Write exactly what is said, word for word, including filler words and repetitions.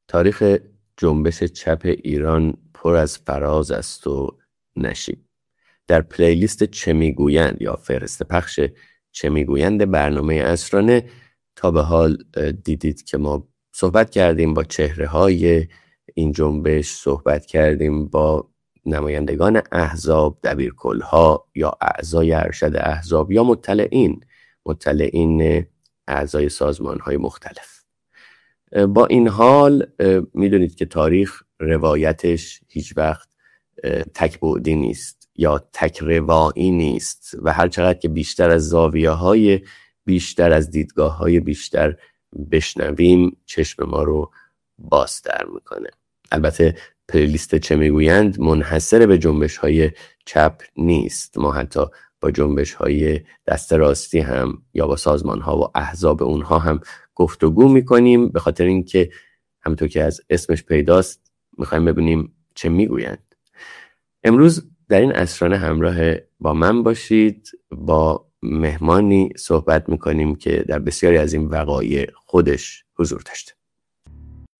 تاریخ جنبش چپ ایران پر از فراز است و نشیب. در پلیلیست چه میگویند یا فهرست پخش چه میگویند برنامه عصرانه تا به حال دیدید که ما صحبت کردیم با چهره های این جنبش، صحبت کردیم با نمایندگان احزاب، دبیرکلها یا اعضای ارشد احزاب یا مطلعین مطلعین اعضای سازمان های مختلف. با این حال میدونید که تاریخ روایتش هیچ وقت تک بعدی نیست یا تک روایی نیست و هر چقدر که بیشتر از زاویه های بیشتر از دیدگاه های بیشتر بشنویم چشم ما رو بازتر میکنه. البته پلیلیست چه میگویند منحصر به جنبش های چپ نیست. ما حتی با جنبش های دست راستی هم یا با سازمان ها و احزاب اونها هم گفتگو میکنیم، به خاطر اینکه همونطور که از اسمش پیداست میخوایم ببینیم چه میگویند. امروز در این عصرانه همراه با من باشید. با مهمانی صحبت میکنیم که در بسیاری از این وقایع خودش حضور داشته.